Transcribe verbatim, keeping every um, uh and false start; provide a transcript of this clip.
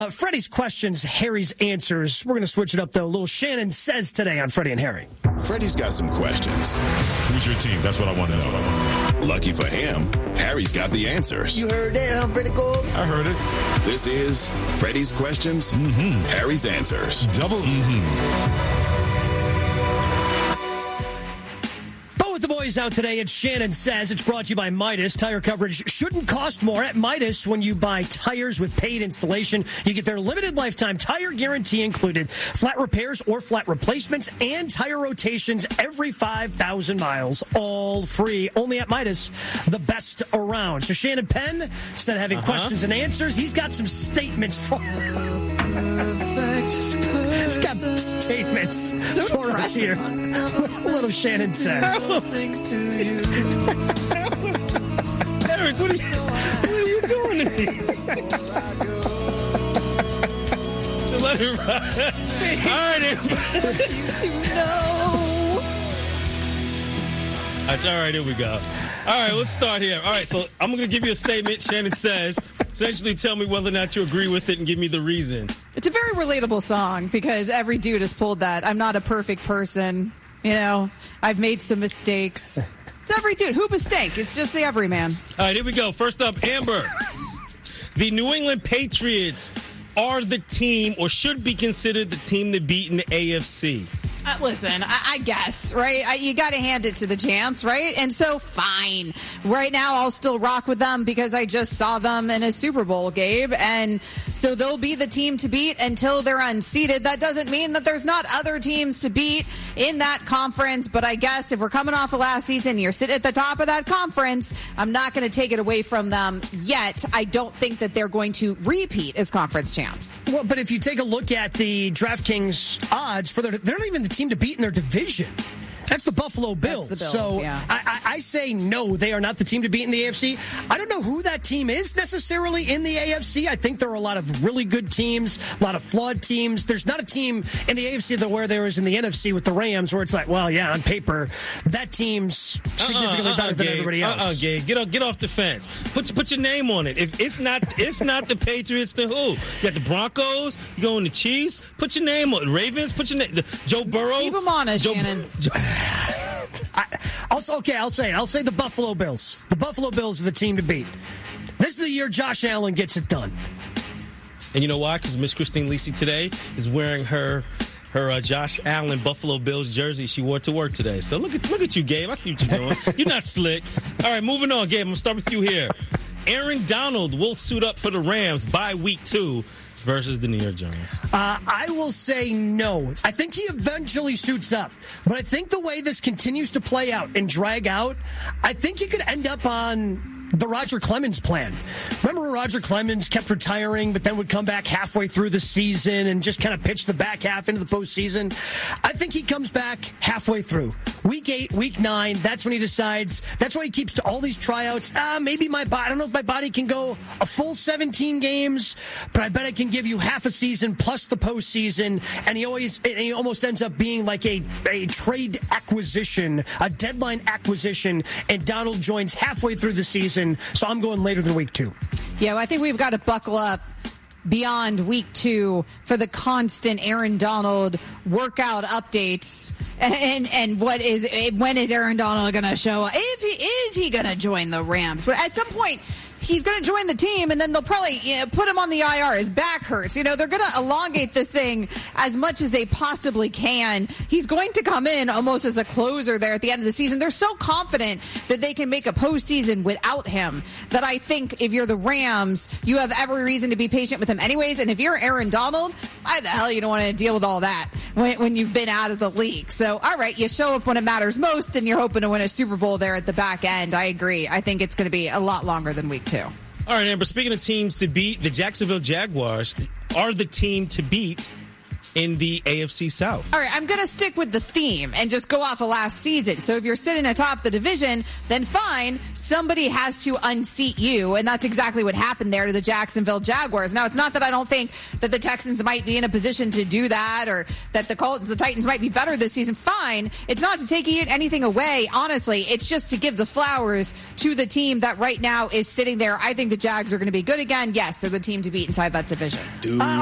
Uh, Freddie's questions, Harry's answers. We're going to switch it up, though. Little Shannon Says today on Freddie and Harry. Freddie's got some questions. Who's your team? That's what I want to know. Lucky for him, Harry's got the answers. You heard that, huh, Freddie Gold? I heard it. This is Freddie's questions, Mm-hmm. Harry's answers. Double mm-hmm. With the boys out today, it's Shannon Says. It's brought to you by Midas. Tire coverage shouldn't cost more at Midas. When you buy tires with paid installation, you get their limited lifetime tire guarantee included, flat repairs or flat replacements, and tire rotations every five thousand miles, all free. Only at Midas, the best around. So Shannon Penn, instead of having uh-huh. questions and answers, he's got some statements for He's got statements so for impressive. us here. Little Shannon Says. Things to you. Eric, what are you, what are you doing to me? Just let it ride. All right, everybody. No. All right, here we go. All right, let's start here. All right, so I'm going to give you a statement. Shannon Says. Essentially, tell me whether or not you agree with it and give me the reason. It's a very relatable song because every dude has pulled that. I'm not a perfect person. You know, I've made some mistakes. It's every dude. Who mistake? It's just the everyman. All right, here we go. First up, Amber. The New England Patriots are the team or should be considered the team to beat in the A F C. Uh, listen, I, I guess, right? I, you got to hand it to the champs, right? And so, fine. Right now, I'll still rock with them because I just saw them in a Super Bowl, Gabe. And so they'll be the team to beat until they're unseated. That doesn't mean that there's not other teams to beat in that conference. But I guess if we're coming off of last season, you're sitting at the top of that conference, I'm not going to take it away from them yet. I don't think that they're going to repeat as conference champs. Well, but if you take a look at the DraftKings odds, for their, they're not even the team to beat in their division. That's the Buffalo Bills. The Bills so yeah. I, I, I say no, they are not the team to beat in the A F C. I don't know who that team is necessarily in the A F C. I think there are a lot of really good teams, a lot of flawed teams. There's not a team in the A F C that where there is in the N F C with the Rams where it's like, well, yeah, on paper, that team's significantly uh-uh, uh-uh, better than Gabe. everybody else. Uh-uh, Gabe. Get off, get off the fence. Put put your name on it. If if not if not the Patriots, then who? You got the Broncos. You going the Chiefs? Put your name on it. Ravens. Put your name. The, Joe Burrow. Keep them honest, Joe, Shannon. Joe, I, I'll, okay, I'll say it. I'll say the Buffalo Bills. The Buffalo Bills are the team to beat. This is the year Josh Allen gets it done. And you know why? Because Miss Christine Lisi today is wearing her her uh, Josh Allen Buffalo Bills jersey she wore to work today. So look at look at you, Gabe. I see what you're doing. You're not slick. All right, moving on, Gabe. I'm going to start with you here. Aaron Donald will suit up for the Rams by week two versus the New York Giants. Uh, I will say no. I think he eventually suits up. But I think the way this continues to play out and drag out, I think you could end up on the Roger Clemens plan. Remember Roger Clemens kept retiring, but then would come back halfway through the season and just kind of pitch the back half into the postseason? I think he comes back halfway through. Week eight, week nine, that's when he decides. That's why he keeps to all these tryouts. Ah, maybe my body, I don't know if my body can go a full seventeen games, but I bet I can give you half a season plus the postseason. And he always, and he almost ends up being like a, a trade acquisition, a deadline acquisition, and Donald joins halfway through the season. So I'm going later than week two. Yeah, well, I think we've got to buckle up beyond week two for the constant Aaron Donald workout updates and and what is when is Aaron Donald going to show up? If he is he going to join the Rams? But at some point he's going to join the team, and then they'll probably you know, put him on the I R. His back hurts. You know, they're going to elongate this thing as much as they possibly can. He's going to come in almost as a closer there at the end of the season. They're so confident that they can make a postseason without him that I think if you're the Rams, you have every reason to be patient with him anyways. And if you're Aaron Donald, why the hell you don't want to deal with all that when, when you've been out of the league? So, all right, you show up when it matters most, and you're hoping to win a Super Bowl there at the back end. I agree. I think it's going to be a lot longer than week two. All right, Amber, speaking of teams to beat, the Jacksonville Jaguars are the team to beat in the A F C South. All right, I'm going to stick with the theme and just go off of last season. So if you're sitting atop the division, then fine, somebody has to unseat you, and that's exactly what happened there to the Jacksonville Jaguars. Now, it's not that I don't think that the Texans might be in a position to do that or that the Colts, the Titans might be better this season. Fine. It's not to take anything away, honestly. It's just to give the flowers to the team that right now is sitting there. I think the Jags are going to be good again. Yes, they're the team to beat inside that division. Dude. Uh,